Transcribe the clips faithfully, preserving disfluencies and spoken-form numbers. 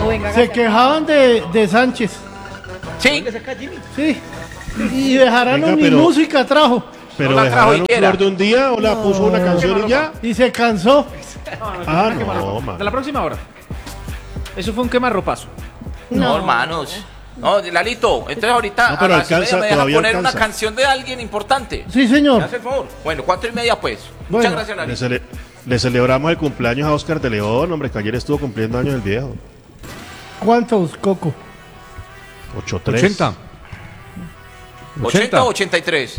O venga, Se quejaban de, de Sánchez. Sí. Sí. Y Bejarano Venga, ni pero- música trajo. Pero No la trajo dejaron un siquiera. flor de un día o la puso una canción y ya. Y se cansó. Ah, Una quemarropa. no, man. De la próxima hora. Eso fue un quemarropazo. No, hermanos. No, Lalito, entonces ahorita No, pero a las y alcanza, media me deja todavía poner alcanza. una canción de alguien importante. Sí, ¿Me señor. hace el favor? Bueno, cuatro y media pues. Bueno. Muchas gracias, Le, Lalito. cele- le celebramos el cumpleaños a Oscar de León, hombre, que ayer estuvo cumpliendo años el viejo. ¿Cuántos, Coco? ocho tres. ochenta. ¿ochenta o ochenta y tres?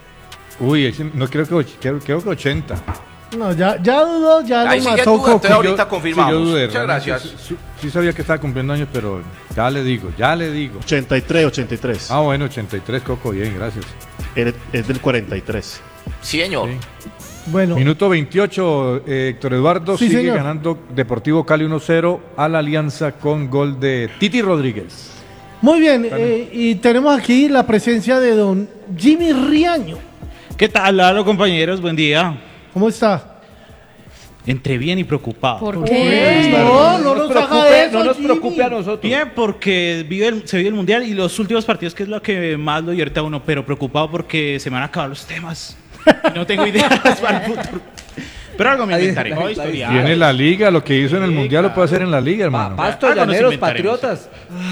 Uy, ese- no creo que, och- creo, creo que ochenta. No, ya, ya dudó, ya Ahí lo sigue mató duda, Coco. entonces ahorita Yo- confirmamos. sí, yo dudé, Muchas realmente, gracias. Sí, sí- sí sabía que estaba cumpliendo años, pero ya le digo, ya le digo. ochenta y tres, ochenta y tres. Ah, bueno, ochenta y tres, Coco, bien, gracias. Él es del cuarenta y tres. Sí, señor. Sí. Bueno, Minuto veintiocho, eh, Héctor Eduardo Sí, sigue señor. ganando Deportivo Cali uno cero a la Alianza con gol de Titi Rodríguez. muy bien. eh, y tenemos aquí la presencia de don Jimmy Riaño. ¿Qué tal, Lalo, compañeros? Buen día. ¿Cómo está? Entre bien y preocupado. ¿Por Eh, qué? no, no nos haga eso, no nos Jimmy. preocupe a nosotros. Bien, porque vive el- se vive el Mundial y los últimos partidos, que es lo que más lo divierte a uno, pero preocupado porque se me van a acabar los temas. Y no tengo ideas para el futuro. Pero algo me inventaré. la- la- historia. Tiene la liga, lo que hizo en el Mundial lo puede hacer en la liga, Pa- hermano. Pasto, Algo nos Llaneros, inventaremos. Patriotas.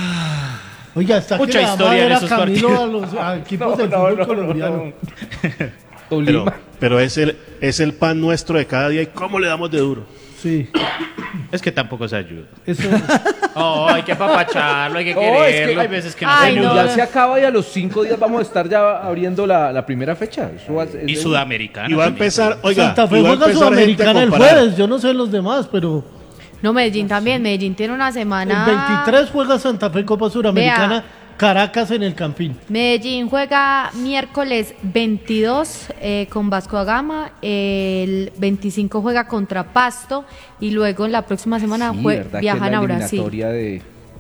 Oiga, está Mucha que le da historia en madera esos Camilo partidos. a los a equipos No, del no, fútbol no, colombiano. no. Pero, Tolima. pero es, el, es el pan nuestro de cada día y cómo le damos de duro. Sí, Es que tampoco se ayuda. eso. Oh, hay que apapacharlo, hay que No, es que- quererlo. Hay veces que no Ay, se El no. ayuda. Mundial se acaba y a los cinco días vamos a estar ya abriendo la, la primera fecha. Eso va a ser- Y es de- Sudamericana. Y va a también. empezar, oiga, Santa Fe y va a juega empezar gente a Sudamericana el comparar. jueves. Yo no sé los demás, pero No, Medellín también. Medellín tiene una el semana. veintitrés juega Santa Fe Copa Suramericana, Caracas en el Campín. Medellín juega miércoles veintidós eh, con Vasco da Gama, el veinticinco juega contra Pasto y luego en la próxima semana Sí, jue- ¿verdad? Que es viajan la a Brasil. eliminatoria de-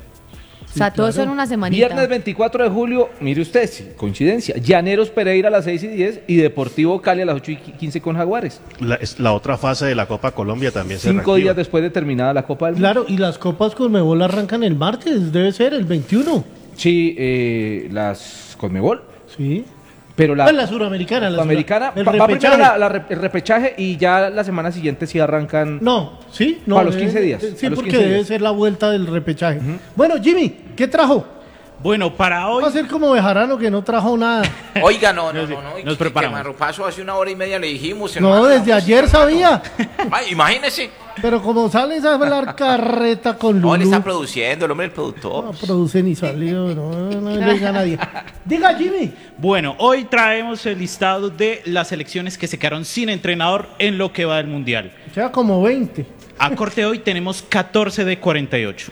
O sea, todo eso en una semanita. Viernes veinticuatro de julio, mire usted, sí, coincidencia. Llaneros Pereira a las seis y diez y Deportivo Cali a las ocho y quince con Jaguares. La, es- la otra fase de la Copa Colombia también se Cinco reactiva. días después de terminada la Copa del Mundo. Claro, y las copas Conmebol arrancan el martes, debe ser el veintiuno. Sí, eh, las Conmebol. Sí. Pero la, Pues la Suramericana, la la americana Sura- el va, va primero repechaje. la- la re- el repechaje y ya la semana siguiente sí arrancan. No, sí, no. A los debe- quince días, Sí, a los porque quince debe días. ser la vuelta del repechaje. Bueno, Jimmy, ¿qué trajo? Bueno, para hoy. Va a ser como Bejarano que no trajo nada. Oiga, no, no, no, no. Nos que- preparamos. Quemarropazo hace una hora y media le dijimos. No, hermano, desde la ayer música, sabía. hermano. Ay, imagínese. Pero como sales a hablar carreta con No, Lulú, le está produciendo, el hombre del productor. no produce ni salió, no, no le diga a nadie. Diga, Jimmy. Bueno, hoy traemos el listado de las selecciones que se quedaron sin entrenador en lo que va del Mundial. Sea como veinte. A corte de hoy tenemos catorce de cuarenta y ocho.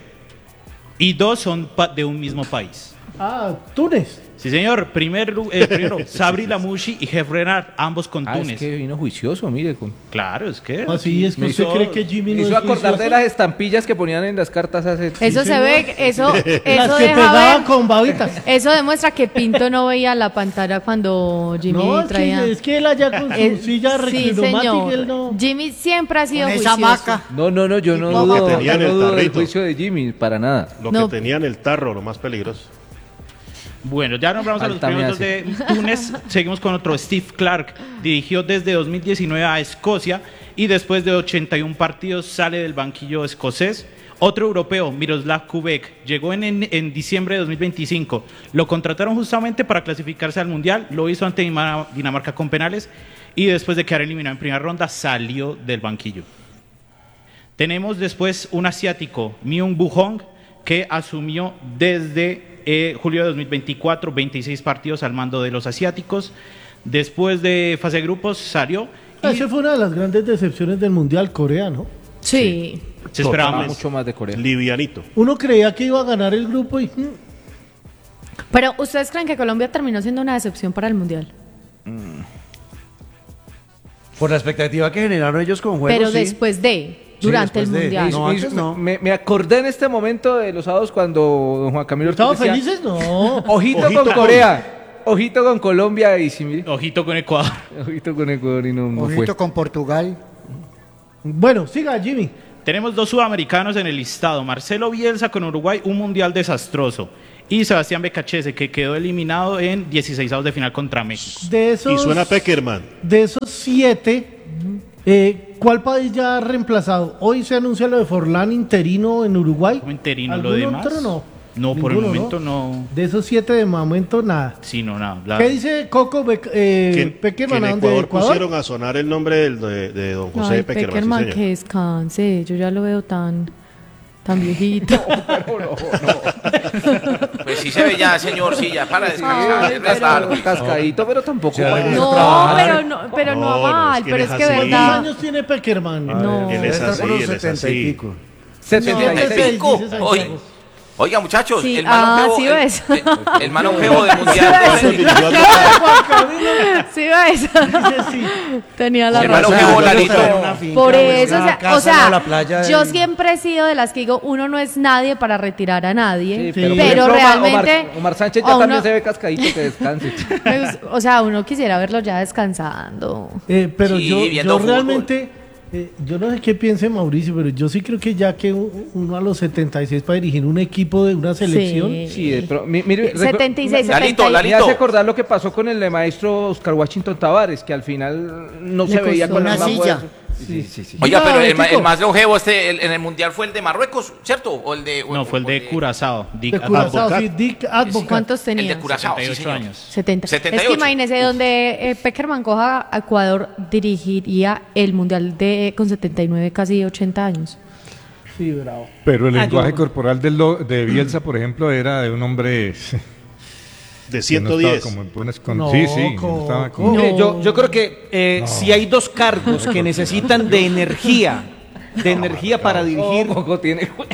Y dos son pa- de un mismo país. Ah, Túnez. Sí, señor. Primer, lu- eh, primero, Sabri Lamouchi y Jeff Renard, ambos con Ah, es Túnez. que vino juicioso, mire. Con... Claro, es que. Así es que Me usted hizo- cree que Jimmy Me no hizo es acordar de juicioso? las estampillas que ponían en las cartas hace. Eso se ve, eso, Las eso que deja pegaba ver- con babitas. eso demuestra que Pinto no veía la pantalla cuando Jimmy No, es traía. que, es que él allá con su Eh, silla sí, reclinomática, señor. él no... Jimmy siempre ha sido Con esa juicioso. hamaca. No, no, no, yo no Lo dudo, que tenía yo en no el dudo del tarrito. juicio de Jimmy, para nada. Lo No. que tenía en el tarro, lo más peligroso. Bueno, ya nombramos a los Falta me primeros dos de Túnez. Seguimos con otro. Steve Clark dirigió desde dos mil diecinueve a Escocia y después de ochenta y uno partidos sale del banquillo escocés. Otro europeo, Miroslav Kubek, llegó en, en, en diciembre de dos mil veinticinco. Lo contrataron justamente para clasificarse al Mundial. Lo hizo ante Dinamarca Dinamarca con penales y después de quedar eliminado en primera ronda salió del banquillo. Tenemos después un asiático, Myung Woo Hong, que asumió desde eh, julio de dos mil veinticuatro, veintiséis partidos al mando de los asiáticos. Después de fase de grupos salió y Esa fue una de las grandes decepciones del Mundial, Corea, ¿no? Sí. se esperaba Tocaba más. mucho más de Corea. Livianito. Uno creía que iba a ganar el grupo y... mm, Pero ¿ustedes creen que Colombia terminó siendo una decepción para el Mundial? Por la expectativa que generaron ellos con juegos. Pero sí. después de, durante después el de- Mundial. No, Me- antes me, no. me- me acordé en este momento de los sábados cuando don Juan Camilo Ortiz ¿Estaban decía, felices? No. Ojito, Ojito con con- Corea, ojito con Colombia y sí, mire, Ojito con Ecuador. ojito con Ecuador y no, no fue. Ojito con Portugal. Bueno, siga, Jimmy. Tenemos dos sudamericanos en el listado. Marcelo Bielsa con Uruguay, un mundial desastroso. Y Sebastián Becachese, que quedó eliminado en dieciseisavos de final contra México. De esos, Y suena Peckerman. de esos siete, eh, ¿cuál país ya ha reemplazado? Hoy se anuncia lo de Forlán interino en Uruguay. Como interino, lo ¿Algún demás. otro no? No, por el Ninguno, momento no. De esos siete de momento nada. Sí, no, nada. La- ¿Qué dice Coco Bec- eh, Que, que Peckerman? en ¿A dónde? Ecuador, ¿Ecuador? pusieron a sonar el nombre del- de, de don José Ay, Peckerman. sí, Peckerman, señor. que descanse. Yo ya lo veo tan, tan viejito. Pues sí se ve ya, señor, sí, ya para descansar. Ay, es verdad. pero- Cascadito, pero tampoco. Ya, para- No, pero no, pero no, No, no, mal, es que pero él es es que así. ¿Cuántos verdad. años tiene Peckerman? No. Él Debe es estar así, por los él es setenta y así. pico. setenta y seis. setenta y Pico. seis, Oye, Santiago. oiga, muchachos, Sí, el ah, manojeo, sí el, ves. el, el manojeo del mundial. Eso dirigió a- Sí, ves. Dice sí. Tenía la El razón. manojeo, Lalito. Por eso, o una sea, casa o sea, en la playa yo de- siempre he sido de las que digo, uno no es nadie para retirar a nadie, Sí, pero, por ejemplo, Omar- realmente... Omar, Omar Sánchez a ya uno- también se ve cascadito, que descanse. me gus- o sea, uno quisiera verlo ya descansando. Eh, pero Sí, yo, viendo yo fútbol. realmente, eh, yo no sé qué piense Mauricio, pero yo sí creo que ya que u- uno a los setenta y seis para dirigir un equipo de una selección, Sí. Sí, de pro- mi- mire, recu- setenta y seis, Lalito, setenta y- Lalito. Me hace acordar lo que pasó con el maestro Oscar Washington Tavares, que al final no Le se veía costó con una la misma silla. fuerza. Sí, sí, sí. Oiga, Diga, pero el, ma- Betico. el más longevo este, el- en el mundial fue el de Marruecos, ¿cierto? O el de. No, fue el de Curazao. Curazao. Dick de Curazao, Advocat. sí, Dick Advocat. ¿Cuántos El tenía? de Curazao, sí, setenta y ocho señor. años. setenta. setenta y Es que ocho. imagínese, donde eh, Peckerman coja a Ecuador, dirigiría el Mundial de con setenta y nueve, casi ochenta años. Sí, bravo. Pero el Ah, lenguaje yo- corporal del lo- de Bielsa, por ejemplo, era de un hombre De que ciento no estaba diez. como en buenas con- No, sí, sí, co- no estaba co- como- No. Mire, yo, yo creo que eh, si hay dos cargos que necesitan de energía, de energía para dirigir. Oh, Coco tiene. ¿Cómo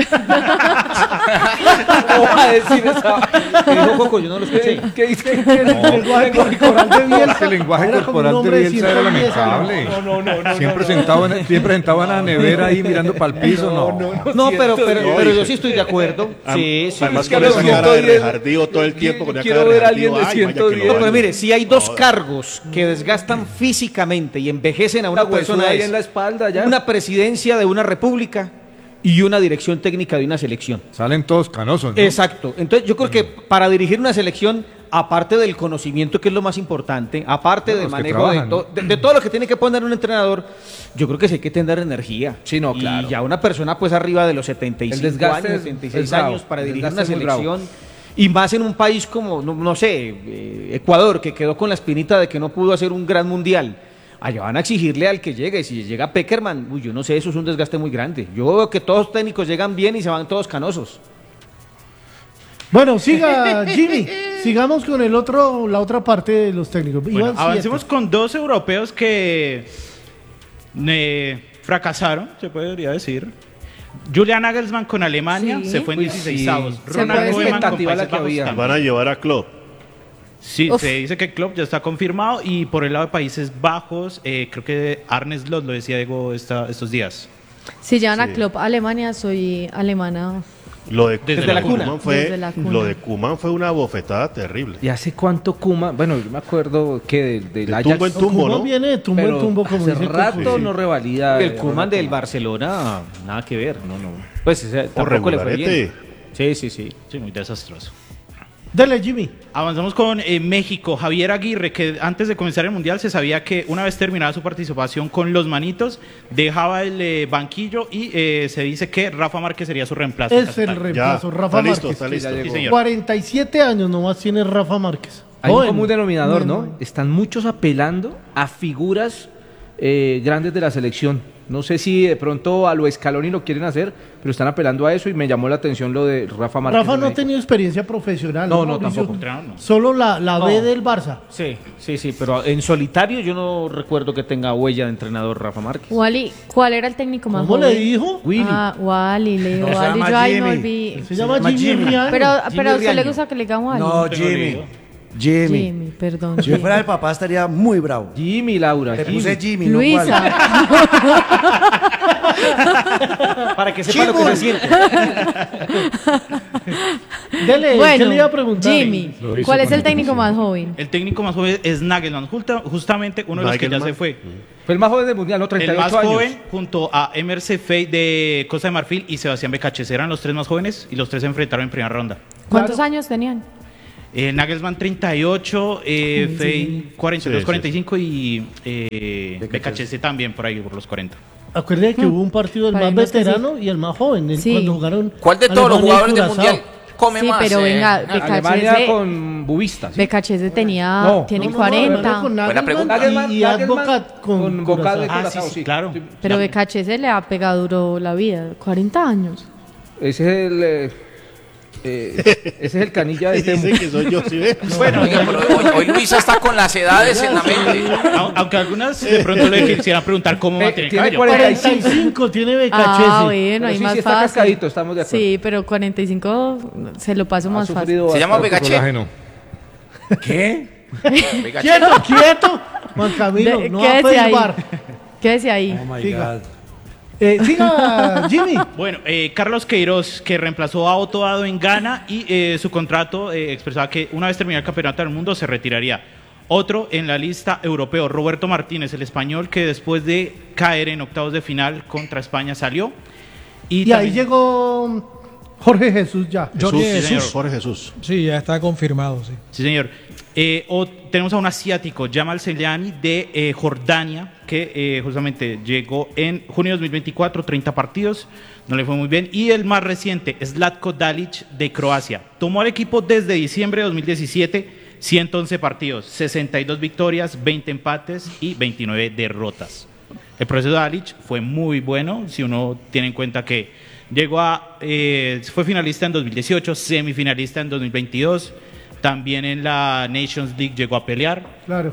va a decir esa? ¿Qué dijo Coco? Yo no lo escuché. ¿Qué dice? El lenguaje corporal de Bielsa El lenguaje era como un corporal de hombre Bielsa era ciento diez años. lamentable. Siempre sentado en, siempre sentado en la nevera ahí mirando para el piso, no. No, pero, pero, No, pero y- yo sí estoy de acuerdo. Am- Sí, sí. Además, es que con a esa los cara de ciento diez rejardío todo el tiempo. Con esa Quiero cara de ver a alguien rejardío, de ay, vaya que lo ciento diez. Pero baño. mire, si hay dos Joder. cargos que desgastan físicamente y envejecen a una Una persona persona ahí es en la espalda ya. una presidencia de una república y una dirección técnica de una selección. Salen todos canosos, ¿no? Exacto. Entonces yo creo que para dirigir una selección, aparte del conocimiento, que es lo más importante, aparte Bueno, del los que manejo de, trabajan, to- de- de todo lo que tiene que poner un entrenador, yo creo que sí hay que tener energía. Sí, no, Y claro. ya una persona pues arriba de los setenta y El cinco desgaste años, es- setenta y es seis bravo. años para El dirigir una desgaste es muy bravo. selección. Y más en un país como, no, no sé, eh, Ecuador, que quedó con la espinita de que no pudo hacer un gran mundial. Allá van a exigirle al que llegue. Si llega Peckerman, uy, yo no sé, eso es un desgaste muy grande. Yo veo que todos los técnicos llegan bien y se van todos canosos. Bueno, siga Jimmy, sigamos con el otro, la otra parte de los técnicos. Bueno, Iban siete. avancemos con dos europeos que eh, fracasaron, se podría decir. Julian Nagelsmann con Alemania Sí. se fue en Uy, dieciseisavos. sí. Ronald puede Koeman con expectativa la Países que Bajos había. también. Van a llevar a Klopp. Sí, Uf. se dice que Klopp ya está confirmado y por el lado de Países Bajos, eh, creo que Arne Slot lo decía Diego esta- estos días. Si llevan a Sí. Klopp a Alemania, soy alemana. Lo de, Desde lo la de cuna. Koeman fue, Desde la cuna. lo de Koeman fue una bofetada terrible. ¿Y hace cuánto Kuma? Bueno, yo me acuerdo que del, del De Ajax. tumbo en No, tumbo, Koeman ¿no? viene de tumbo pero en tumbo, como hace dice rato Coco. no revalida. El eh, Koeman del Koeman. Barcelona, nada que ver, no, no. Pues ese, O tampoco le fue bien. regularete. Sí, sí, sí. Sí, muy desastroso. Dele, Jimmy. Avanzamos con eh, México. Javier Aguirre, que antes de comenzar el Mundial se sabía que una vez terminada su participación con los Manitos, dejaba el eh, banquillo y eh, se dice que Rafa Márquez sería su reemplazo. Es el Ya. reemplazo, Ya, Rafa está listo, Márquez. está listo. ya Sí, llegó. señor. cuarenta y siete años nomás tiene Rafa Márquez. Hay Joven. un común denominador, ¿no? Bueno. Están muchos apelando a figuras eh, grandes de la selección. No sé si de pronto a lo Scaloni lo quieren hacer, pero están apelando a eso y me llamó la atención lo de Rafa Márquez. Rafa en no ha México. tenido experiencia profesional. No, no, Mauricio? tampoco. Entrenador, no. Solo la, la B No. del Barça. Sí, sí, sí, pero en solitario yo no recuerdo que tenga huella de entrenador Rafa Márquez. Wally, ¿cuál era el técnico más ¿Cómo joven? le dijo? Willy. Ah, Wally, le digo No, se Wally. llama Yo ahí me Jimmy. olvidé. Se llama llama Jimmy Jimmy. Riano. Pero, Jimmy pero a usted le Riaño. gusta que le digan Wally. No, tengo Jimmy. leído. Jimmy. Jimmy, perdón. Si yo Jimmy. fuera el papá estaría muy bravo. Jimmy, Laura. Le Jimmy. puse Jimmy, no Luisa. Wally. Para que sepa lo que se siente. Dele, ¿qué Bueno, le iba a preguntar? Jimmy, Lo hizo ¿cuál es con el técnico intención. más joven? El técnico más joven es Nagelsmann, justa- justamente uno de los que ya Nagelsmann. se fue. Fue el más joven del mundial, ¿no? treinta y El ocho más años. joven, junto a Emerse Fey de Costa de Marfil y Sebastián Becachese, eran los tres más jóvenes y los tres se enfrentaron en primera ronda. ¿Cuántos años tenían? Eh, Nagelsmann treinta y ocho, eh, Sí, Fey sí. cuarenta y dos, Sí, sí, cuarenta y cinco y eh, Becachese también por ahí, por los cuarenta. Acuérdate que hubo un partido del más Parecemos que veterano y el más joven, el- Sí. cuando jugaron. ¿Cuál de todos los Alemania y jugadores del Curazao. mundial come Sí, más? pero eh? venga, Alemania Becachese, con Bubista. ¿sí? Becachese tenía, No, tiene No, no, no, cuarenta. Alemania con Buena Nagelsmann pregunta. Nagelsmann, y Nagelsmann Advocat con, con Boca de Curazao. Curazao, Ah, sí, sí, sí. claro. Pero La- Becachese le ha pegado duro la vida, cuarenta años. Ese es el... eh, eh, ese es el canilla de Temu. Dice que soy yo, ¿sí ve? Bueno, oiga, pero hoy, hoy Luisa está con las edades en la mente. Au- Aunque algunas de pronto le quisieran preguntar cómo Eh, mantiene el tiene cabello. cuarenta y cuarenta y cinco tiene Becachese. Ah, bueno, Pero ahí sí, más sí está fácil. cascadito, estamos de acuerdo. Sí, pero cuarenta y cinco se lo paso Ha más fácil. sufrido Se llama bastante. Begache. Colágeno. ¿Qué? Quieto, quieto. Juan Camilo, De- no va a quédese pedir ahí. bar. Quédese ahí. Oh my Siga. God. Eh, siga, Jimmy. Bueno, eh, Carlos Queiroz, que reemplazó a Otto Addo en Ghana y eh, su contrato eh, expresaba que una vez terminado el campeonato del mundo se retiraría. Otro en la lista europeo, Roberto Martínez, el español que después de caer en octavos de final contra España salió. Y, Y ahí también- llegó Jorge Jesús ya. Jesús, Jorge sí, señor, Jesús. Jorge Jesús. Sí, ya está confirmado, sí. Sí, señor. Eh, o- tenemos a un asiático, Jamal Selyani, de eh, Jordania, que eh, justamente llegó en junio de dos mil veinticuatro, treinta partidos, no le fue muy bien. Y el más reciente, Zlatko Dalic, de Croacia. Tomó al equipo desde diciembre de dos mil diecisiete, ciento once partidos, sesenta y dos victorias, veinte empates y veintinueve derrotas. El proceso de Dalic fue muy bueno, si uno tiene en cuenta que llegó a, eh, fue finalista en dos mil dieciocho, semifinalista en dos mil veintidós, también en la Nations League llegó a pelear. Claro.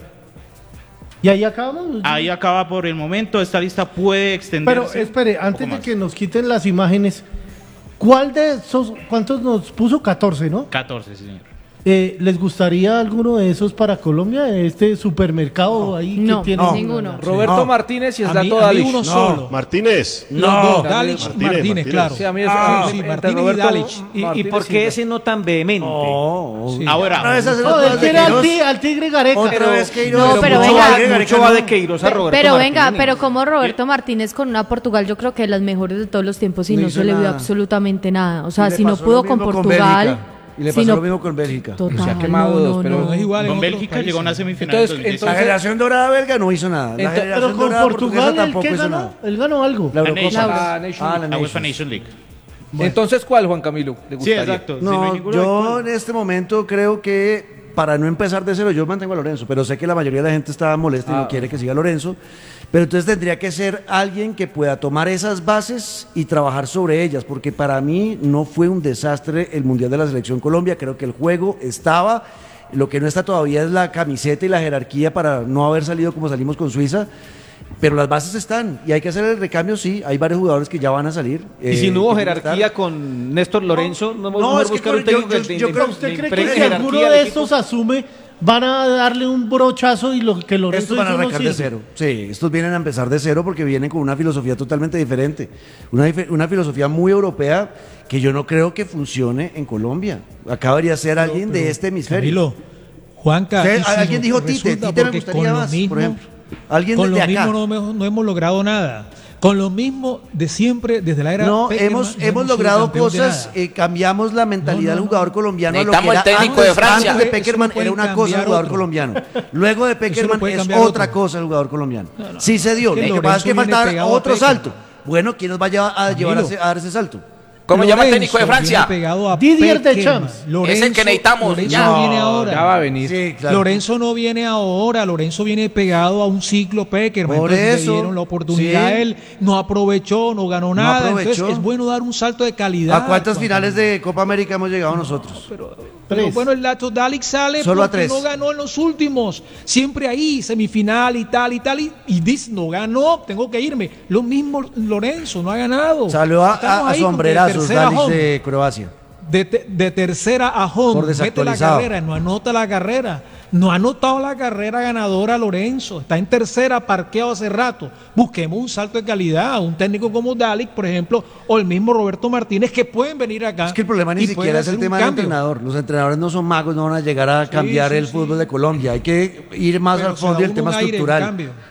Y ahí acabamos. Ahí acaba por el momento, esta lista puede extenderse. Pero espere, un antes poco de más. que nos quiten las imágenes, ¿cuál de esos, cuántos nos puso? catorce, ¿no? catorce, sí, señor. Eh, ¿Les gustaría alguno de esos para Colombia? Este supermercado ahí No, que tiene. no, ninguno. Roberto No. Martínez y A mí, Zlato a mí Dalic. uno No. solo. Martínez. Los dos, No, Dalic, Martínez, Martínez, Martínez. claro. Sí, a mí es- Ah, a mí- sí, entre Martínez y Roberto Dalic. ¿Y, y Martínez por y qué Zlato. ese no tan vehemente? Oh, Sí. Ahora, Otra vez hace No, las él cosas de quiere al, Queiroz. ti- al Tigre Gareca. Otra vez Queiroz. No, pero mucho venga. va de- mucho va de Queiroz a Pe- Roberto pero venga, Martínez. pero como Roberto Martínez con una Portugal, yo creo que de las mejores de todos los tiempos y No no, hizo se le vio nada. absolutamente nada. O sea, Y le si no pasó pudo lo con mismo Portugal, Bélgica. Y le si pasó no- lo mismo con Bélgica. total, Se ha quemado no, dos, no, pero no. No es igual en con otros Bélgica países. llegó a una semifinal Entonces, en dos mil dieciocho. La generación dorada belga no hizo nada. La Entonces- generación Pero con dorada portuguesa Portugal, ¿el tampoco qué hizo ganó? nada. Él ganó algo. La La Eurocopa. Nations. La Nations Ah, la League. La UEFA Nations. Nation League. Entonces, ¿cuál, Juan Camilo? ¿Le Sí, gustaría? exacto. Sí, hay No, ninguno yo de- en este momento creo que para no empezar de cero, yo mantengo a Lorenzo, pero sé que la mayoría de la gente está molesta y Ah. no quiere que siga Lorenzo. Pero entonces tendría que ser alguien que pueda tomar esas bases y trabajar sobre ellas, porque para mí no fue un desastre el Mundial de la Selección Colombia. Creo que el juego estaba, lo que no está todavía es la camiseta y la jerarquía para no haber salido como salimos con Suiza. Pero las bases están y hay que hacer el recambio, sí. Hay varios jugadores que ya van a salir. Y si eh, no hubo que tienen que jerarquía estar. con Néstor Lorenzo, no, no, vamos es a que buscar con- un técnico yo- que yo le- creo- le ¿Usted cree impregne que si jerarquía alguno al de equipo? estos asume, van a darle un brochazo y lo que Lorenzo Estos van a hizo no arrancar de sirve? cero. Sí, estos vienen a empezar de cero porque vienen con una filosofía totalmente diferente. Una, dife- una filosofía muy europea que yo no creo que funcione en Colombia. Acá debería ser alguien de este hemisferio. Camilo, Juanca. Usted- y si alguien no- dijo Tite, resulta Tite me porque gustaría con lo más, mismo- por ejemplo. Alguien con de, lo de acá. mismo no, hemos- no hemos logrado nada. Con lo mismo de siempre, desde la era No, Peckerman, hemos, no hemos sido logrado campeón de cosas, nada. eh, cambiamos la mentalidad No, no, del no. jugador colombiano a lo que Necesitamos era el técnico antes, de Francia. antes de Eso no Peckerman puede era una cosa el cambiar jugador otro. colombiano. Luego de Peckerman puede es cambiar otra otro. cosa el jugador colombiano. Sí se dio, Es que lo que pasa es que Lorenzo viene faltaba pegado a otro Peckerman. salto. Bueno, ¿quién nos va a llevar a, llevar a, Camilo. ese- a dar ese salto? ¿Cómo llama el técnico de Lorenzo Francia? viene pegado a Didier Peckerman. Deschamps. Lorenzo- Es el que necesitamos, Lorenzo ya. no viene ahora. Ya va a venir. Sí, claro. Lorenzo no viene ahora, Lorenzo viene pegado a un ciclo Peckerman. Por Entonces eso, le dieron la oportunidad sí. a él, no aprovechó, no ganó No nada. aprovechó. Entonces es bueno dar un salto de calidad. ¿A cuántas Juan finales Camilo. de Copa América hemos llegado nosotros? Pero Tres. bueno, el dato Dalic sale Solo a porque tres. no ganó en los últimos. Siempre ahí, semifinal y tal y tal. Y, y dice, no ganó, tengo que irme. Lo mismo Lorenzo, no ha ganado. Salió a, Estamos a, a ahí con sombrerazos tercera Dalic home. de Croacia. De, te- de tercera a Por home, mete la desactualizado. carrera, no anota la carrera, no ha anotado la carrera ganadora Lorenzo, está en tercera, parqueado hace rato. Busquemos un salto de calidad, un técnico como Dalic, por ejemplo, o el mismo Roberto Martínez, que pueden venir acá. Es que el problema ni y pueden siquiera es el hacer un tema del cambio. entrenador. Los entrenadores no son magos, no van a llegar a cambiar sí, el sí. fútbol de Colombia. Hay que ir más Pero al se fondo da y el uno tema un aire, en estructural. cambio.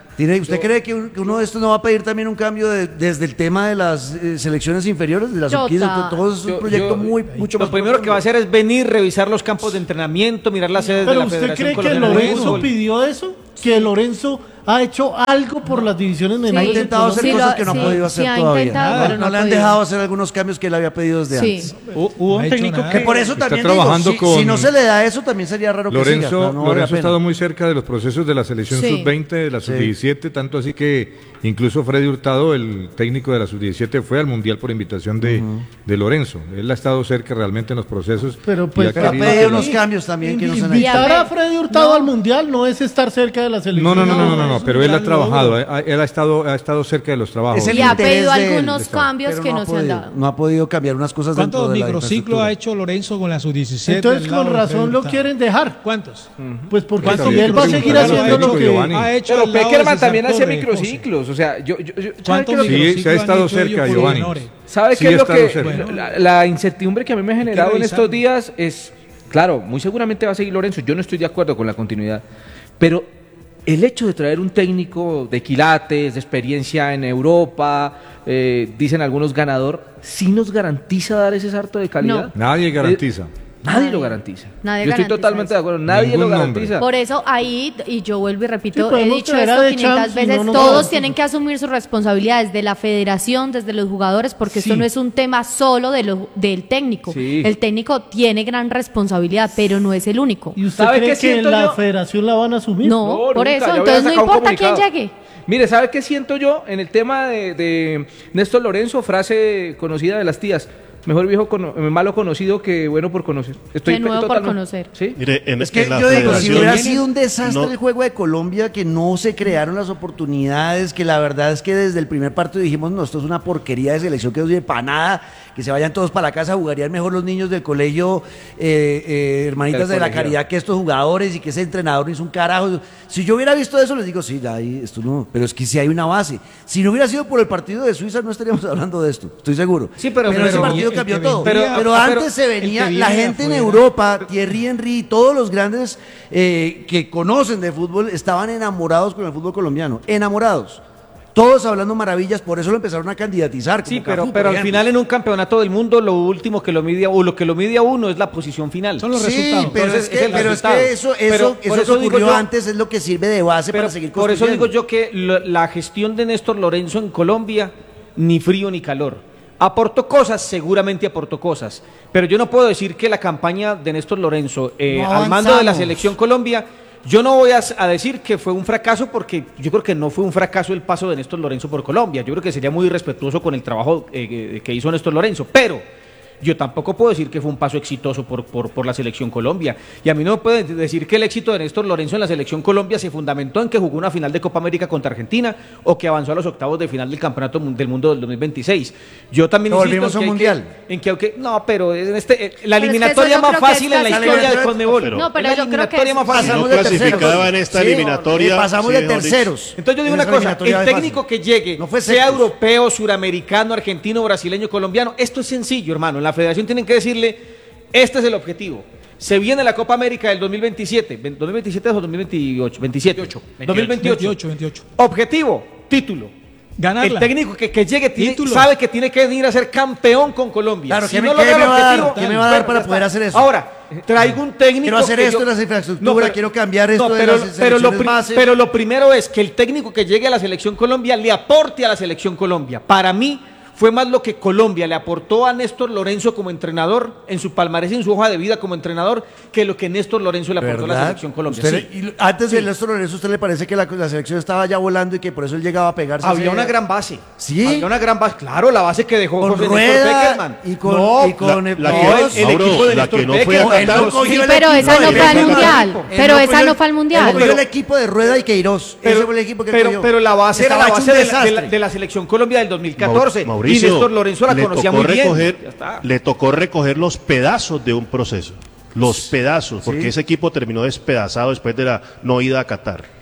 ¿Tiene, ¿Usted cree que, un- que uno de estos no va a pedir también un cambio de- desde el tema de las eh, selecciones inferiores, de las sub quince? Total. Todo es un Yo- proyecto yo- muy, mucho más Lo primero que va a profundo. hacer es venir, revisar los campos de entrenamiento, mirar las sedes de Pero la ¿usted Federación cree que Colombiana de Lorenzo Fútbol. pidió eso? ¿Que Lorenzo ha hecho algo por las divisiones Ha menores? intentado hacer Sí, cosas lo- que no sí, ha podido hacer sí ha todavía. intentado, no pero no no ha le han podido. dejado hacer algunos cambios que él había pedido desde Sí. antes. Hu- Hubo No un ha hecho técnico nada. que Que por eso Está también trabajando digo, si, con- si no se le da eso, también sería raro que siga. Lorenzo, pero no vale la Lorenzo ha pena. estado muy cerca de los procesos de la selección Sí. sub veinte, de la sub diecisiete, tanto así que incluso Freddy Hurtado, el técnico de la sub diecisiete, fue al Mundial por invitación de, de Lorenzo. Él ha estado cerca realmente en los procesos. Pero y pues ha Pero ha querido pedido que- unos cambios también que no se han hecho. Invitar a hecho. Freddy Hurtado No. al Mundial no es estar cerca de la selección. No, no, no, no, no, no, es un pero él ha gran trabajado, logro. eh, él ha estado, ha estado cerca de los trabajos. Es el Y ha interés pedido de él, algunos está. cambios Pero que no, ha se han podido, dado. no ha podido cambiar unas cosas dentro ¿Cuántos de la microciclos infraestructura. ha hecho Lorenzo con la sub diecisiete? Entonces al lado con de razón Freddy lo Hurtado? quieren dejar. ¿Cuántos? Pues porque ¿Cuántos si él va a microciclos seguir ha haciendo hecho lo que... Giovanni? Ha hecho Pero al lado de Peckerman César también hacía Torres, microciclos, o sea, yo, yo, yo- ¿sabe ¿Cuántos qué es lo que- Sí, microciclos se ha han estado hecho cerca, ellos por Giovanni. menores? ¿Sabe Sí, qué es lo ha estado que cerca. la, la incertidumbre que a mí me ha generado en revisarlo. estos días es, claro, muy seguramente va a seguir Lorenzo, yo no estoy de acuerdo con la continuidad, pero el hecho de traer un técnico de quilates, de experiencia en Europa, eh, dicen algunos ganador, ¿sí nos garantiza dar ese salto de calidad? Nadie garantiza. Nadie Nadie. lo garantiza. Nadie Yo estoy garantiza totalmente eso. de acuerdo, nadie Ningún lo nombre. garantiza. Por eso ahí, y yo vuelvo y Sí, repito, he podemos dicho traer a esto De quinientas Champs y veces, no nos todos garantiza. tienen que asumir sus responsabilidades de la federación, desde los jugadores, porque esto Sí. no es un tema solo de lo- del técnico. Sí. El técnico tiene gran responsabilidad, pero no es el único. ¿Y usted ¿Sabe cree qué que siento en la yo? federación la van a asumir? No, No, por nunca, eso, ya hubiera entonces no sacado un importa quién comunicado. llegue. Mire, ¿sabe qué siento yo en el tema de, de Néstor Lorenzo? Frase conocida de las tías. Mejor viejo cono- malo conocido que bueno por conocer. Estoy Que nuevo por totalmente- conocer. ¿Sí? Mire, en, Es que en la yo digo, si federación- hubiera sido un desastre no- el juego de Colombia, que no se crearon las oportunidades, que la verdad es que desde el primer partido dijimos, no, esto es una porquería de selección que no sirve para nada, que se vayan todos para la casa, jugarían mejor los niños del colegio, eh, eh, hermanitas Del de la colegio. caridad, que estos jugadores y que ese entrenador no hizo un carajo. Si yo hubiera visto eso, les digo, sí, ya ahí, esto no, pero es que sí hay una base. Si no hubiera sido por el partido de Suiza, no estaríamos hablando de esto, estoy seguro. Sí, pero- ese pero- partido el cambió que todo. vendría- Pero, pero- antes se el venía, que la viene de gente en afuera. Europa, Thierry Henry, todos los grandes eh, que conocen de fútbol estaban enamorados con el fútbol colombiano, enamorados. Todos hablando maravillas, por eso lo empezaron a candidatizar. Sí, como pero, Cafú, pero por al ejemplo. final en un campeonato del mundo lo último que lo mide o lo que lo mide a uno es la posición final. Son los Sí, resultados. pero, Entonces, es, es que, el pero es resultado. que eso, eso, Pero por eso eso que digo ocurrió yo- antes es lo que sirve de base Pero para seguir por eso construyendo. digo yo que lo- la gestión de Néstor Lorenzo en Colombia, ni frío ni calor. ¿Aportó cosas? Seguramente aportó cosas. Pero yo no puedo decir que la campaña de Néstor Lorenzo eh, No al mando de la avanzamos. selección Colombia, yo no voy a, a decir que fue un fracaso porque yo creo que no fue un fracaso el paso de Néstor Lorenzo por Colombia. Yo creo que sería muy irrespetuoso con el trabajo eh, eh, que hizo Néstor Lorenzo. Pero yo tampoco puedo decir que fue un paso exitoso por, por, por la selección Colombia. Y a mí no me pueden decir que el éxito de Néstor Lorenzo en la selección Colombia se fundamentó en que jugó una final de Copa América contra Argentina o que avanzó a los octavos de final del Campeonato Mun- del Mundo del dos mil veintiséis. Yo también Que insisto volvimos en a un que hay mundial. que- en que aunque no, pero en este eh, la Pero es que eso eliminatoria yo más creo que fácil es en la casi- historia del Pero- Conmebol. pero- No, pero Es la yo creo que eliminatoria es- más fácil. Pasamos no de terceros. clasificaba en esta Sí, eliminatoria. pasamos sí, de mejor dicho. terceros. Entonces yo digo En una esa cosa, eliminatoria el de técnico fácil. que llegue, No fue sea secos. europeo, suramericano, argentino, brasileño, colombiano, esto es sencillo, hermano. En la federación tienen que decirle, este es el objetivo. Se viene la Copa América del dos mil veintisiete. Ven- ¿dos mil veintisiete o dos mil veintiocho? veintisiete. dos mil veintiocho. veintiocho, veintiocho. Objetivo, título. Ganarla. El técnico que, que llegue tiene- Título. sabe que tiene que venir a ser campeón con Colombia. Claro, Si ¿qué me- no qué logra me el va a dar? objetivo, ¿Qué me va a dar bueno, para ya poder está. hacer eso? Ahora, traigo un técnico. Quiero hacer que esto yo- en la infraestructura, quiero cambiar esto de pero, las pero, lo, selecciones pri- base. pero lo primero es que el técnico que llegue a la selección Colombia le aporte a la selección Colombia. Para mí fue más lo que Colombia le aportó a Néstor Lorenzo como entrenador, en su palmarés y en su hoja de vida como entrenador, que lo que Néstor Lorenzo le aportó a la ¿Verdad? selección Colombia. Usted- Sí. y antes de Néstor Lorenzo, ¿usted le parece que la, la selección estaba ya volando y que por eso él llegaba a pegarse? Había ese- una gran base. ¿Sí? Había una gran base. Claro, la base que dejó Con José Néstor Rueda Peckerman. y con, No, y con la- el, la no, que- el- el Mauro, equipo de la Néstor que no fue Peckerman. Él no atacada. cogió Sí, el pero equipo esa no de fue al Rueda. mundial. Él Pero no esa cogió no el- fue al mundial. Él cogió Pero- el equipo de Rueda y Queiroz. Pero, Ese fue el equipo que pero, cogió. pero la base era Estaba la hecho base un de la, de, la, desastre. de la selección Colombia del dos mil catorce. Mau- y Néstor Lorenzo la le conocía tocó muy bien. recoger- Ya está. Le tocó recoger los pedazos de un proceso. Los pedazos, porque Sí. ese equipo terminó despedazado después de la no ida a Qatar.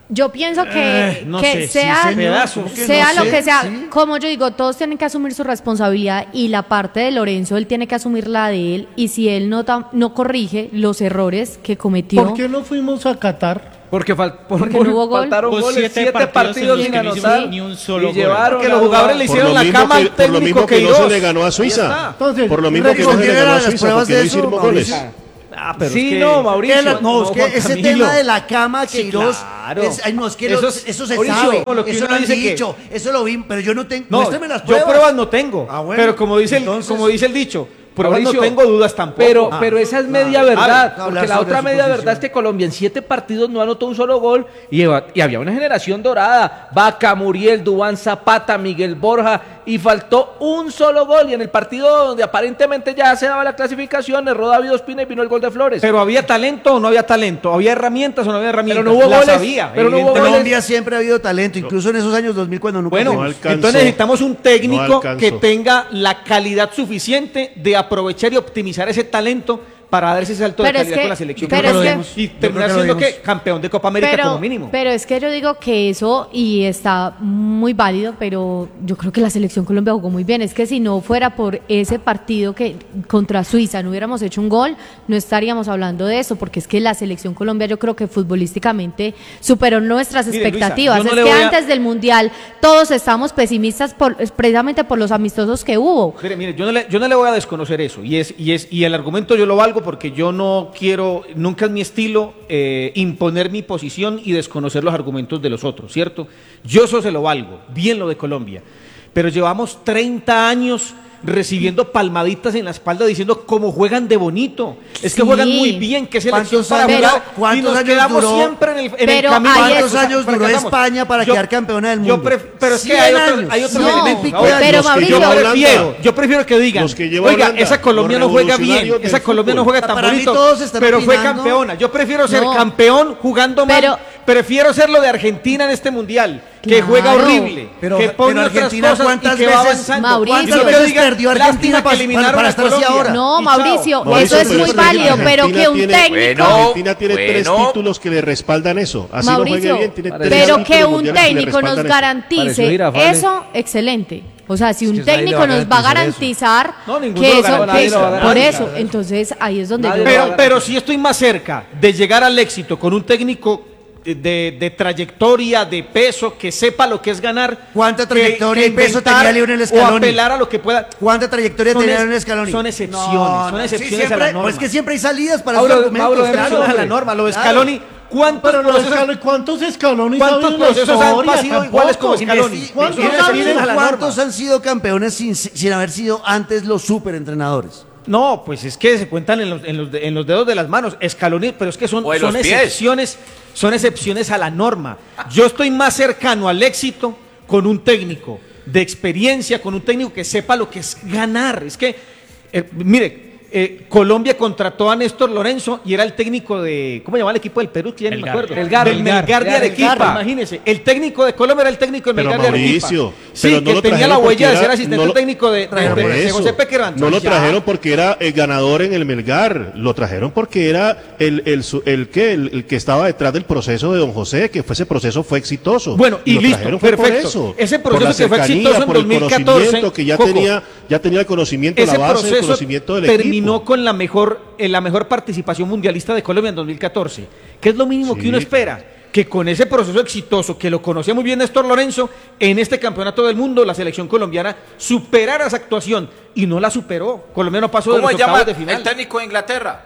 Yo pienso que, Eh, no que sé, sí, sea, sí, pedazos. que sea no lo sé, que sea, sí. como yo digo, todos tienen que asumir su responsabilidad y la parte de Lorenzo, él tiene que asumir la de él y si él no, tam- no corrige los errores que cometió. ¿Por qué no fuimos a Qatar? Porque, fal- por- Porque por- no hubo gol. faltaron Hubo goles, siete siete partidos partidos en sin los que no anotar. hicimos ni un solo y gol. llevaron Porque a los jugadores le jugadores- Por hicieron lo la mismo cama que- al por lo técnico mismo que no Queiroz. se le ganó a Ahí Suiza. está. Entonces, Por lo mismo que no se le respondieron ganó a a las Suiza, pruebas porque de no eso, hicimos Mauricio. goles. Ah, pero sí, es que- no, Mauricio. que la- no, es que Juan ese Camilo. tema de la cama, Sí, Queiroz, claro. es, ay, no, es que Eso lo- es- eso se Mauricio, sabe, como lo que eso uno lo han dice que- dicho, eso lo vi, pero yo no tengo, No, muéstrame las yo pruebas. pruebas no tengo. Ah, bueno. Pero como dice, el, Entonces- como dice el dicho, pruebas Mauricio, no tengo, dudas tampoco. Pero, Ah. pero esa es claro. media A ver, verdad, hablar porque la sobre otra su media posición. verdad es que Colombia en siete partidos no anotó un solo gol y, eva- y había una generación dorada, Vaca, Muriel, Duván Zapata, Miguel Borja, y faltó un solo gol y en el partido donde aparentemente ya se daba la clasificación, erró David Ospina y vino el gol de Flores. Pero había talento o no había talento, había herramientas o no había herramientas. Pero no hubo Las goles, había, pero no hubo evidentemente. Colombia siempre ha habido talento, incluso en esos años dos mil cuando nunca Bueno, fuimos. No alcanzó. entonces necesitamos un No técnico alcanzó. que tenga la calidad suficiente de aprovechar y optimizar ese talento para dar ese salto de Pero es calidad que- con la selección. pero Yo creo es que que- lo vimos. y Yo creo terminar que lo siendo vimos. que campeón de Copa América pero, como mínimo. pero es que yo digo que eso, y está muy válido, pero yo creo que la selección Colombia jugó muy bien. Es que si no fuera por ese partido que contra Suiza no hubiéramos hecho un gol, no estaríamos hablando de eso, porque es que la selección Colombia yo creo que futbolísticamente superó nuestras Mire, Luisa, expectativas. yo no es le que voy a- antes del Mundial todos estábamos pesimistas por, precisamente por los amistosos que hubo. Mire, mire, yo no, le, yo no le voy a desconocer eso y es y es y el argumento yo lo valgo porque yo no quiero, nunca es mi estilo eh, imponer mi posición y desconocer los argumentos de los otros, ¿cierto? Yo eso se lo valgo, bien lo de Colombia, pero llevamos treinta años recibiendo palmaditas en la espalda diciendo cómo juegan de bonito, es que Sí. juegan muy bien, que selección ¿Cuántos para años- jugar y cuántos nos años quedamos duró? siempre en el, en el Pero camino. ahí ¿Cuántos es- años duró fracasamos. España para Yo- quedar campeona del yo mundo? pref- pero es que cien hay otros, años. hay otros No, elementos. pero pero Los que Mauricio- yo Holanda. prefiero, yo prefiero que digan, Los que lleva oiga, Holanda, esa Colombia los no juega bien, revolucionarios del esa Colombia no fútbol. juega tan Para mí bonito, todos están pero fue opinando. campeona. Yo prefiero ser No. campeón jugando mal, Pero- prefiero ser lo de Argentina en este mundial, que Claro. juega horrible, Pero- que pone pero otras Argentina, cosas ¿cuántas y que va veces- avanzando. Mauricio, Y no ¿cuántas que veces digan, perdió lástima Argentina que para- eliminaron para a estar así Colombia. ahora? No, Y chao. Mauricio, No, eso es pero muy que válido, pero Argentina que un tiene- técnico... Bueno, Argentina tiene tres bueno. títulos que le respaldan eso. Así Mauricio, no juegue bien, tiene tres pero títulos que un mundiales que le técnico nos respaldan eso. garantice Pareció Girafales. eso, excelente. O sea, si un que nadie le técnico va a nos va a garantizar garantizar No, ninguno que lo eso, garantiza, que eso- nadie lo por garantiza. eso, entonces ahí es donde Nadie yo... lo va a Pero, pero si estoy más cerca de llegar al éxito con un técnico de, de trayectoria, de peso, que sepa lo que es ganar. ¿Cuánta que- trayectoria que y peso inventar tenía Lionel O Scaloni? apelar a lo que pueda. ¿Cuánta trayectoria Son tenía es- Lionel Scaloni? son excepciones, No, son no, excepciones sí, a la siempre- norma. pues es que siempre hay salidas para Mauro- esos argumentos. Mauro, claro. Excepciones a la norma. Lo de Claro. Scaloni, ¿cuántos Pero los procesos- escalones, ¿cuántos escalones ha ¿Cuántos habido en la procesos han historia? pasado iguales como Tampoco. Scaloni? ¿Cuántos Son han excepciones habido? a la ¿Cuántos norma. han sido campeones sin, sin haber sido antes los superentrenadores? No, pues es que se cuentan en los, en los, de- en los dedos de las manos. Escaloni, pero es que son, O en son los pies. excepciones, son excepciones a la norma. Yo estoy más cercano al éxito con un técnico de experiencia, con un técnico que sepa lo que es ganar. Es que, eh, mire, eh, Colombia contrató a Néstor Lorenzo y era el técnico de, ¿cómo se llama el equipo del Perú? Que ya no me Melgar. acuerdo. Melgar. Del Melgar. Melgar de Arequipa, Melgar. imagínese. El técnico de Colombia era el técnico del Pero Melgar de Arequipa. Mauricio, Sí, pero no que lo tenía la trajeron huella de porque ser era- asistente no lo- técnico de, de- Por de- de eso. José Pequerman. No lo Ya. trajeron porque era el ganador en el Melgar, lo trajeron porque era el, el, su- el que el, el que estaba detrás del proceso de don José, que fue, ese proceso fue exitoso. Bueno, y lo listo, trajeron fue perfecto. Por eso, Ese por la proceso que fue cercanía, exitoso en por el dos mil catorce, conocimiento, que ya Coco, tenía, ya tenía el conocimiento, ese la base del proceso conocimiento del terminó equipo. con la mejor, en la mejor participación mundialista de Colombia en dos mil catorce, que es lo mínimo Sí. que uno espera, que con ese proceso exitoso, que lo conocía muy bien Néstor Lorenzo, en este campeonato del mundo la selección colombiana superara esa actuación y no la superó. Colombia no pasó de ¿Cómo los se llama octavos de final. el técnico de Inglaterra?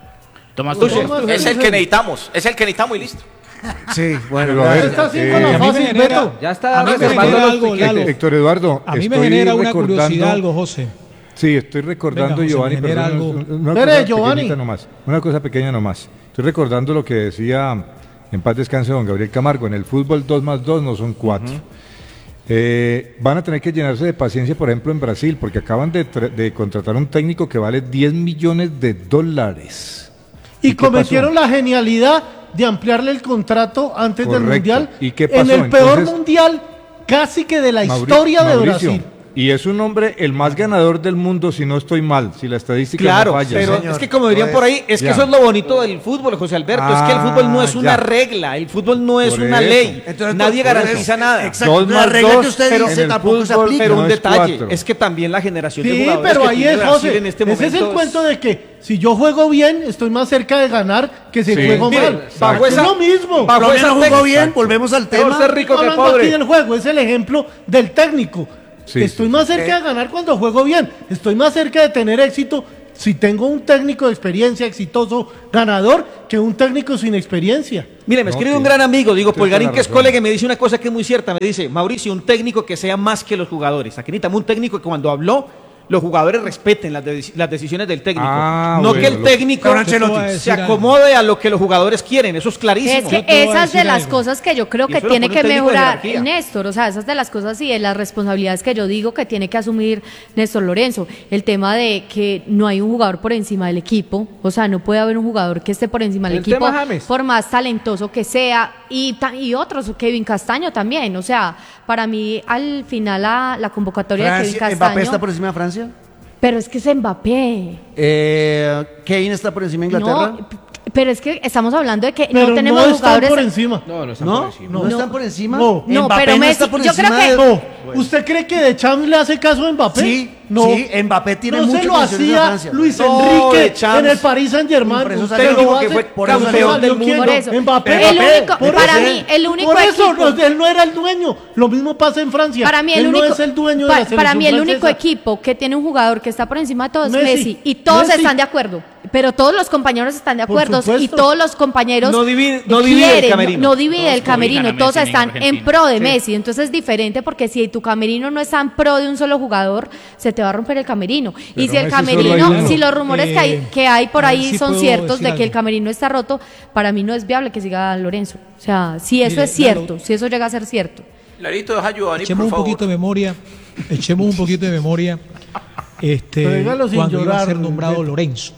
Tomás Tuchel. Tuchel. Tomás Es el Tuchel. que necesitamos, es el que necesitamos y listo. Sí, bueno. Pero a ver, Está haciendo eh, la a mí me fácil, genera- Beto. Ya está A mí me reservando genera los algo, piquetes. Lalo. Héctor Eduardo, A mí me estoy genera una recordando- curiosidad algo, José. Sí, estoy recordando, Venga, José, Giovanni, me genera perdón, algo. una Espere, cosa Giovanni. pequeñita nomás, una cosa pequeña nomás. Estoy recordando lo que decía, en paz descanse don Gabriel Camargo, en el fútbol dos más dos no son cuatro. Eh, van a tener que llenarse de paciencia, por ejemplo, en Brasil, porque acaban de, tra- de contratar un técnico que vale diez millones de dólares. Y qué cometieron pasó? la genialidad de ampliarle el contrato antes del Correcto. Mundial. ¿Y qué En pasó? el peor Entonces- Mundial casi que de la Mauri- historia de Mauricio, Brasil. Y es un hombre el más ganador del mundo, si no estoy mal, si la estadística Claro, no falla. pero señor. es que como dirían Pues, por ahí, es que ya. eso es lo bonito del fútbol, José Alberto, es que el fútbol no es Ah, una ya. regla, el fútbol no es Por una eso. ley, Entonces, nadie por garantiza eso. nada. Exacto, Dos la más regla dos, que usted pero dice en el tampoco se fútbol, aplica. Pero no un es detalle, cuatro. es que también la generación de Sí, jugadores pero que ahí tiene es Brasil José. en este Ese momento es el cuento de que si yo juego bien, estoy más cerca de ganar que si Sí. juego Mire, mal. bajo es esa- lo mismo. bajo Colombia esa no jugó técnica. bien, volvemos al Mejor tema. ser rico que Hablando aquí pobre. del juego, es el ejemplo del técnico. Sí, Estoy sí, más cerca de ganar cuando juego bien. Estoy más cerca de tener éxito si tengo un técnico de experiencia exitoso, ganador, que un técnico sin experiencia. Mire, me No, escribe sí. un gran amigo, digo, Tienes Polgarín, toda la que es razón. colega, y me dice una cosa que es muy cierta. Me dice, Mauricio, un técnico que sea más que los jugadores. Aquí necesitamos un técnico que cuando habló, los jugadores respeten las, de- las decisiones del técnico. Ah, no bueno, que el lo- técnico Pero Ancelotti. se Yo te voy a decir acomode a lo que los jugadores quieren. Eso es clarísimo. Es que Yo te voy a esas de decir las algo. cosas que yo creo Y que eso lo tiene pone que un técnico de mejorar jerarquía. Néstor, o sea, esas de las cosas y de las responsabilidades que yo digo que tiene que asumir Néstor Lorenzo. El tema de que no hay un jugador por encima del equipo, o sea, no puede haber un jugador que esté por encima del El equipo, tema James. por más talentoso que sea, y, ta- y otros, Kevin Castaño también, o sea, para mí al final la, la convocatoria de Francia, Kevin ¿Mbappé Castaño, está por encima de Francia? pero es que es Mbappé. Eh, ¿Kane está por encima de Inglaterra? No, p- pero es que estamos hablando de que Pero no tenemos no están jugadores. por encima. No, no están ¿No? por encima. ¿No, están por encima? No. No, Mbappé pero no Messi- está por yo creo encima que- de... No. ¿Usted cree que De Champs le hace caso a Mbappé? Sí, no. sí, Mbappé tiene no mucho se lo que decirle a hacía Francia. Luis No, Enrique De Champs. en el Paris Saint Germain. Por eso Usted salió lo técnico hace, que fue por eso campeón salió del ¿quién? mundo. Por eso. Mbappé. El único- Por para eso. mí, el único Por eso, equipo- no, él no era el dueño. Lo mismo pasa en Francia. Para mí el él único, no es el dueño pa- de la selección para mí el único francesa. equipo que tiene un jugador que está por encima de todos es Messi. Messi y todos Messi. están de acuerdo, pero todos los compañeros están de Por acuerdo y supuesto. todos los compañeros No divide- no divide el quieren, camerino. no, no divide Todos el cobijan camerino, a todos Messi en están en Argentina. pro de Sí. Messi, entonces es diferente porque si tu camerino no está en pro de un solo jugador, se te va a romper el camerino. y Pero si el Messi solo hay camerino, uno. si los rumores que hay Eh, que hay por a ver ahí si son puedo ciertos decir de que el algo. camerino está roto, para mí no es viable que siga Lorenzo. O sea, si eso Mire, es cierto, si eso llega a ser cierto. Larito, deja a Giovanni, Echemos por un favor. poquito de memoria, echemos un poquito de memoria. Este, Pero dígalo sin cuando iba a llorar, ser nombrado Beto. Lorenzo.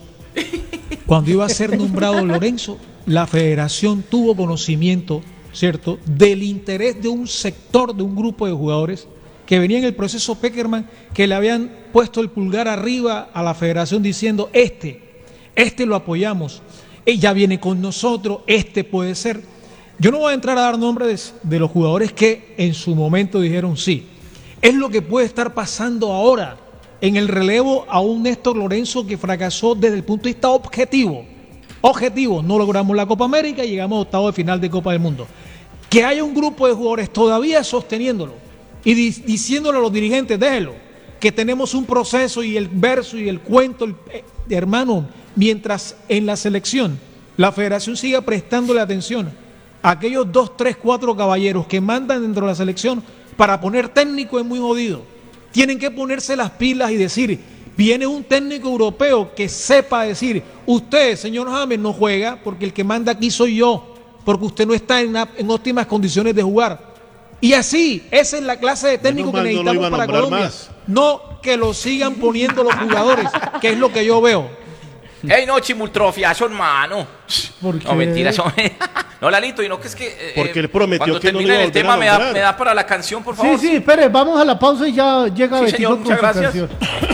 Cuando iba a ser nombrado Lorenzo, la federación tuvo conocimiento, ¿cierto?, del interés de un sector, de un grupo de jugadores que venía en el proceso Peckerman, que le habían puesto el pulgar arriba a la federación diciendo, este, este lo apoyamos, ella viene con nosotros, este puede ser. Yo no voy a entrar a dar nombres de los jugadores que en su momento dijeron sí. Es lo que puede estar pasando ahora en el relevo a un Néstor Lorenzo que fracasó desde el punto de vista objetivo. Objetivo, no logramos la Copa América y llegamos a octavo de final de Copa del Mundo. Que haya un grupo de jugadores todavía sosteniéndolo y di- diciéndole a los dirigentes, déjelo, que tenemos un proceso y el verso y el cuento, el- eh, hermano, mientras en la selección la federación siga prestándole atención a aquellos dos, tres, cuatro caballeros que mandan dentro de la selección para poner técnico es muy jodido. Tienen que ponerse las pilas y decir, viene un técnico europeo que sepa decir, usted, señor James, no juega porque el que manda aquí soy yo, porque usted no está en, na- en óptimas condiciones de jugar. Y así, esa es la clase de técnico Menos que mal no lo necesitamos iba a para nombrar Colombia. más. No que lo sigan poniendo los jugadores, que es lo que yo veo. Ey, no, chimultrofiazo, hermano. ¿Por qué? No, mentira, eso. No, Lalito, y no que es que. eh, Porque él prometió cuando que no lo termine iba a el volver tema, a me da, nombrar. me da para la canción, por Sí, favor. sí, espere, vamos a la pausa y ya llega Sí, Betico señor, con muchas su gracias. canción.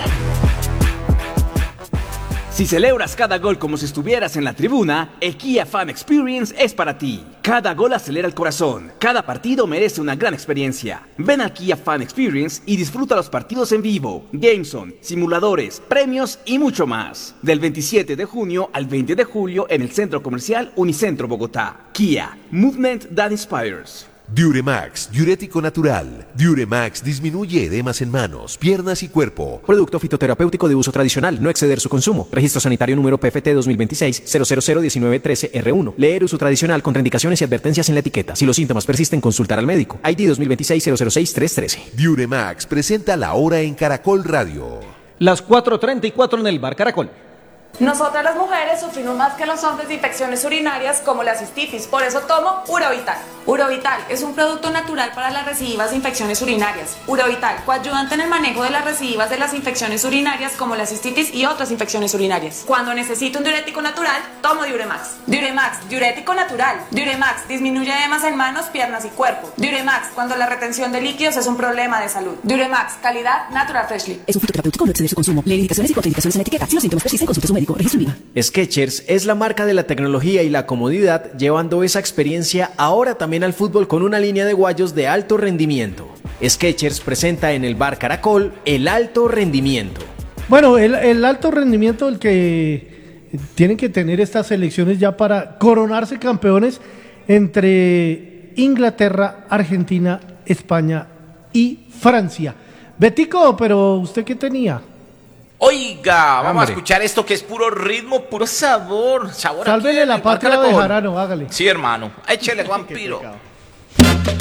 Si celebras cada gol como si estuvieras en la tribuna, el Kia Fan Experience es para ti. Cada gol acelera el corazón, cada partido merece una gran experiencia. Ven al Kia Fan Experience y disfruta los partidos en vivo, Gameson, simuladores, premios y mucho más. Del veintisiete de junio al veinte de julio en el Centro Comercial Unicentro Bogotá. Kia, Movement That Inspires. Diuremax, diurético natural. Diuremax disminuye edemas en manos, piernas y cuerpo. Producto fitoterapéutico de uso tradicional, no exceder su consumo. Registro sanitario número P F T dos mil veintiséis cero cero cero diecinueve trece R uno. Leer uso tradicional, contraindicaciones y advertencias en la etiqueta. Si los síntomas persisten, consultar al médico. I D dos mil veintiséis cero cero seis tres trece. Diuremax presenta la hora en Caracol Radio. Las cuatro treinta y cuatro en el Bar Caracol. Nosotras las mujeres sufrimos más que los hombres de infecciones urinarias como la cistitis, por eso tomo Urovital. Urovital es un producto natural para las recidivas de infecciones urinarias. Urovital, coayudante en el manejo de las recidivas de las infecciones urinarias como la cistitis y otras infecciones urinarias. Cuando necesito un diurético natural, tomo Diuremax. Diuremax, diurético natural. Diuremax disminuye edemas en manos, piernas y cuerpo. Diuremax, cuando la retención de líquidos es un problema de salud. Diuremax, calidad Natural Freshly. Es un fitoterapéutico, no exceder su consumo. Lee indicaciones y contraindicaciones en la etiqueta. Si los síntomas persisten, consulte a su médico. Registro IVA. Skechers es la marca de la tecnología y la comodidad, llevando esa experiencia ahora también al fútbol con una línea de guayos de alto rendimiento. Skechers presenta en el Bar Caracol el alto rendimiento. Bueno, el, el alto rendimiento el que tienen que tener estas selecciones ya para coronarse campeones entre Inglaterra, Argentina, España y Francia. Betico, pero ¿usted qué tenía? Oiga, vamos Hombre. a escuchar esto que es puro ritmo, puro sabor. Sabor Sálvele aquí en la el Bar patria de Caracol. Jarano, hágale. Sí, hermano. Échele, vampiro.